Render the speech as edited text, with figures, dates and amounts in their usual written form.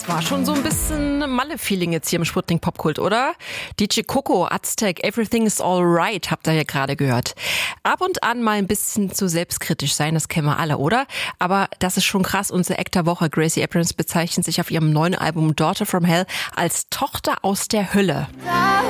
Das war schon so ein bisschen Malle-Feeling jetzt hier im Sputnik Popkult, oder? DJ Coco, Aztec, Everything is Alright, habt ihr ja gerade gehört. Ab und an mal ein bisschen zu selbstkritisch sein, das kennen wir alle, oder? Aber das ist schon krass. Unsere Act der Woche, Gracie Abrams, bezeichnet sich auf ihrem neuen Album Daughter from Hell als Tochter aus der Hölle.